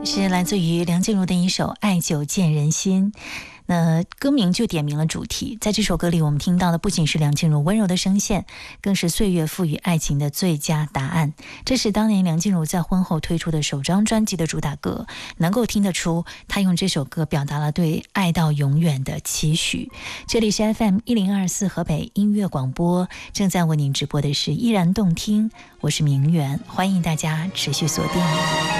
是来自于梁静茹的一首《爱久见人心》。那歌名就点明了主题，在这首歌里我们听到的不仅是梁静茹温柔的声线，更是岁月赋予爱情的最佳答案。这是当年梁静茹在婚后推出的首张专辑的主打歌，能够听得出她用这首歌表达了对爱到永远的期许。这里是 FM1024 河北音乐广播，正在为您直播的是依然动听，我是明媛，欢迎大家持续锁定。